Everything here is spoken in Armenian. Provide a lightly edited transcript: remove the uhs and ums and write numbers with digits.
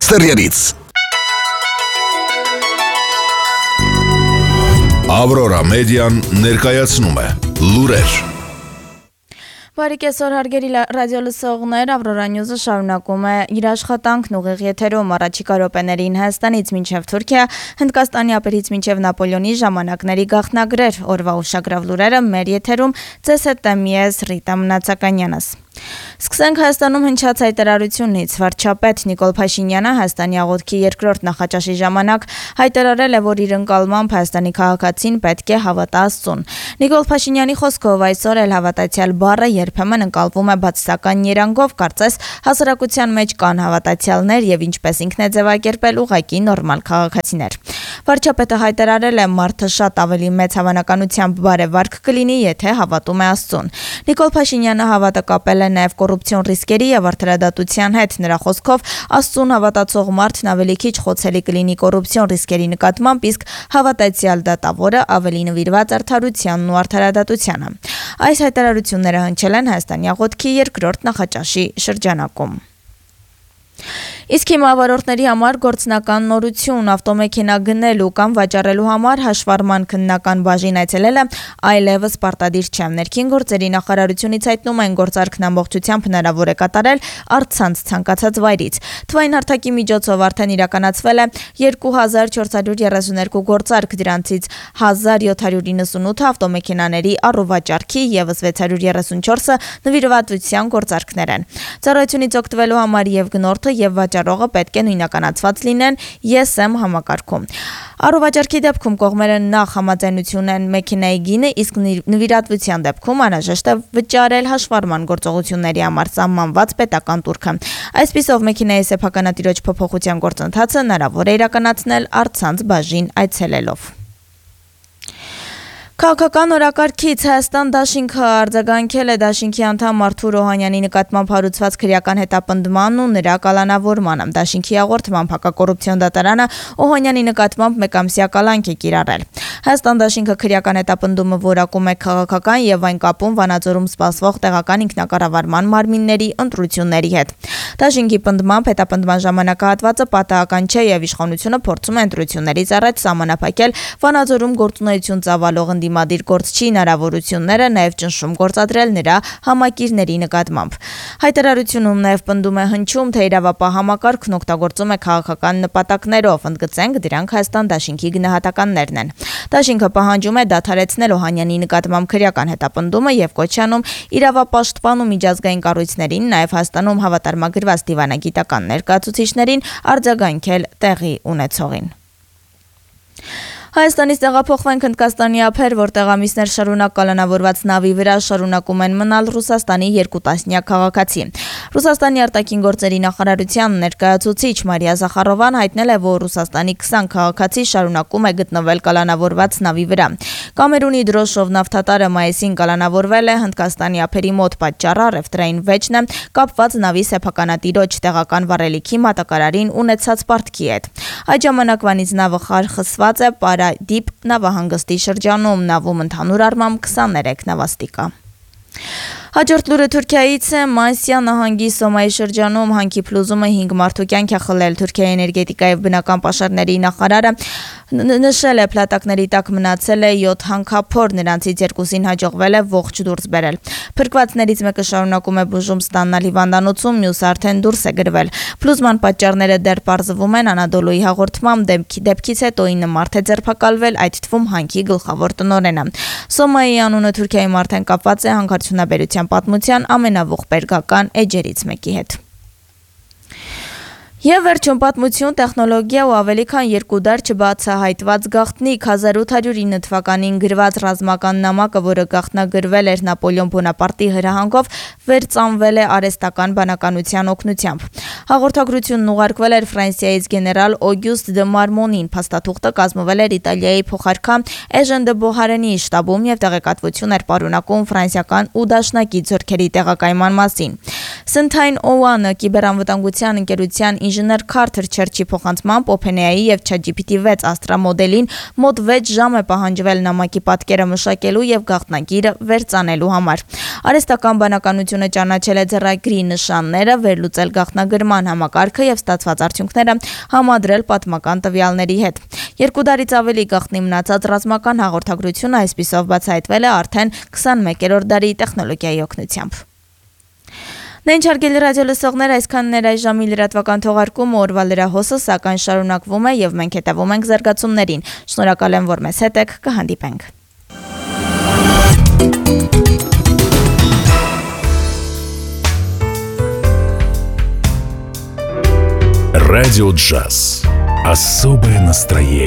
Ստերիերից։ Ավրորա մեդիան ներկայացնում է լուրեր։ Բարի կեսօր հարգելի ռադիոլսողներ, Ավրորա Նյուզը շարունակում է իր աշխատանքն ուղիղ եթերում առաջիկա րոպեներին Հայաստանից մինչև Թուրքիա, Հնդկաստանի ափերից մինչև Նապոլեոնի ժամանակների գաղտնագրեր, օրվա ուշագրավ լուրերը մեր եթերում ձեզ հետ եմ ես Ռիտա Մնացականյանս։ Սկսենք Հայաստանում հնչած հայտարարությունից։ Վարչապետ Նիկոլ Փաշինյանը Հայաստանի աղոթքի երկրորդ նախաճաշի ժամանակ հայտարարել է, որ իր ընկալմամբ Հայաստանի քաղաքացին պետք է հավատա Աստծուն։ Նիկոլ Փաշինյանի խոսքով այսօր էլ հավատացյալ բառը երբեմն ընկալվում է բացասական երանգով, կարծես հասարակության մեջ կան հավատացյալներ եւ ինչպես ինքն է ձևակերպել ուղղակի նորմալ քաղաքացիներ։ Վարչապետը հայտարարել է, մարդը շատ ավելի մեծ հավանականությամբ բարեվարկ կլինի, եթե հավատում է Աստծուն։ Նիկոլ Փաշինյանը հավատը կապել է նաև կոռուպցիոն ռիսկերի եւ արդարադատության հետ։ Նրա խոսքով Աստծուն հավատացող մարդն ավելի քիչ խոցելի կլինի կոռուպցիոն ռիսկերի նկատմամբ, իսկ հավատացյալ դատավորը ավելի նվիրված արդարությանն ու արդարադատությանը։ Այս հայտարարությունները հնչել են Հայաստանի աղոթքի երկրորդ նախաճաշի շրջանակում։ Իսկ հիմա ավարորդների համար գործնական նորություն, ավտոմեքենա գնելու կամ վաճառելու համար հաշվառման քննական բաժին այցելել է այլևս պարտադիր չէ։ Ներքին գործերի նախարարությունից հայտնում են, գործարքն ամբողջությամբ հնարավոր է կատարել առցանց ցանկացած վայրից։ Թվային հարթակի միջոցով արդեն իրականացվել է 2432 գործարք, դրանցից 1798 ավտոմեքենաների առուվաճառքի եւս 634-ը նվիրվածության գործարքներ են։ Ծառայությունից օգտվելու համար եւ գնորդը եւ վաճառողը պետք է նույնականացված լինեն ESM համակարգում։ Առուվաճառքի դեպքում կողմերը նախ համաձայնություն են մեքենայի գինը, իսկ նվիրատվության դեպքում անհրաժեշտ է վճարել հաշվառման գործողությունների համար սահմանված պետական տուրքը։ Այսպիսով մեքենայի սեփականատիրոջ փոփոխության գործընթացը հնարավոր է իրականացնել առցանց բաժին այցելելով։ Քաղաքական օրակարգից Հայաստան դաշինքը արձագանքել է դաշինքի անդամ Արթուր Օհանյանի նկատմամբ հարուցված քրեական հետապնդման ու նրա կալանավորմանը։ Դաշինքի հաղորդմամբ հակակոռուպցիոն դատարանը Օհանյանի նկատմամբ մեկամսյա կալանք է կիրառել։ Հայաստան դաշինքը քրեական հետապնդումը որակում է քաղաքական եւ այն կապում Վանաձորում սպասվող տեղական ինքնակառավարման մարմինների ընտրությունների հետ։ Դաշինքի պնդմամբ հետապնդման ժամանակահատվածը պատահական չէ եւ իշխանությունը փորձում է ընտրություններից առաջ սահմանափակել Վանաձորում գործունեություն ծավալող դիմադիր գործչի հնարավորությունները, նաև ճնշում գործադրել նրա համակիրների նկատմամբ։ Հայտարարությունում նաև պնդում է հնչում, թե իրավապահ համակարգն օգտագործում է քաղաքական նպատակներով, ընդգծենք դրանք Հայաստան դաշինքի գնահատականներն են։ Դաշինքը պահանջում է դադարեցնել Օհանյանի նկատմամբ քրեական հետապնդումը եւ կոչ անում իրավապաշտպան ու միջազգային կառույցներին, նաև Հայաստանում հավատարմագրված դիվանագիտական ներկայացուցիչներին արձագանքել տեղի ունեցողին։ Հայաստանից տեղափոխվենք Հնդկաստանի ափեր, որտեղ ամիսներ շարունակ կալանավորված նավի վրա շարունակում են մնալ Ռուսաստանի 2 տասնյակ քաղաքացի։ Ռուսաստանի արտաքին գործերի նախարարության ներկայացուցիչ Մարիա Զախարովան հայտնել է, որ Ռուսաստանի 20 քաղաքացի շարունակում է գտնվել կալանավորված նավի վրա։ Կամերունի Դրոշով նավթատարը մայիսին կալանավորվել է Հնդկաստանի ափերի մոտ, պատճառը առևտրային վեճն է կապված նավի սեփականատիրոջ տեղական վառելիքի մատակարարին ունեցած պարտքի հետ։ Այդ ժամանակվանից նավը խարխսված է Պարադիպ նավահանգստի շրջանում, նավում ընդհանուր առմամբ 23 նավաստիկ կա։ Հաջորդ լուրը Թուրքիայից է։ Մանսիա նահանգի Սոմայի շրջանում հանքի փլուզումը 5 մարդու կյանք է խլել։ Թուրքիայի էներգետիկա եւ բնական պաշարների նախարարը նշել է, փլատակների տակ մնացել է 7 հանքափոր, նրանցից 2-ին հաջողվել է ողջ դուրս բերել։ Փրկվածներից մեկը շարունակում է բուժում ստանալ հիվանդանոցում, մյուսը արդեն դուրս է գրվել։ Փլուզման պատճառները դեռ պարզվում են։ Անադոլուի հաղորդմամբ դեպքից հետո 9 մարդ է ձերբակալվել, այդ թվում հանքի գլխավոր տնօրենը։ Սոմայի անունը Թուրքիայում արդեն կապված է հանքարդյունաբերության պատմության ամենաողբերգական էջերից մեկի հետ։ Եվ վերջում պատմություն, տեխնոլոգիա ու ավելի քան 2 դար չբացահայտված գաղտնիք 1809 թվականին գրված ռազմական նամակը, որը գաղտնագրվել էր Նապոլեոն Բոնապարտի հրահանգով, վերծանվել է արհեստական բանականության օգնությամբ։ Հաղորդագրությունն ուղարկվել էր Ֆրանսիայից գեներալ Օգյուստ դե Մարմոնին։ Փաստաթուղթը կազմվել էր Իտալիայի փոխարքամ Էժեն դե Բոհարենի շտաբում եւ տեղեկատվություն էր պարունակում ֆրանսիական ու դաշնակից զորքերի տեղակայման մասին։ Սենթայն Օուանը կիբերանվտանգության ընկերության ինժեներ Քարթեր Չերչի փոխանցմամբ OpenAI եւ ChatGPT-6 Astra մոդելին մոտ 6 ժամ է պահանջվել նամակի պատկերը մշակելու եւ գաղտնագիրը վերծանելու համար։ Արհեստական բանականությունը ճանաչել է ձեռագրի նշանները, վերլուծել գաղտնագրման համակարգը եւ ստացված արդյունքները համադրել պատմական տվյալների հետ։ 2 տարից ավելի գաղտնի մնացած ռազմական հաղորդագրությունը այսպիսով բացահայտվել է արդեն 21-րդ դարի տեխնոլոգիայի օգնությամբ։ Նույն հարգելի ռադիոլսողներ, այսքանն էր այս ժամի լրատվական թողարկումը, օրվա լրահոսը սակայն շարունակվում է եւ մենք հետևում ենք զարգացումներին։ Շնորհակալ եմ, որ մեզ հետ եք, կհանդիպենք։ Радио Джаз. Особое настроение.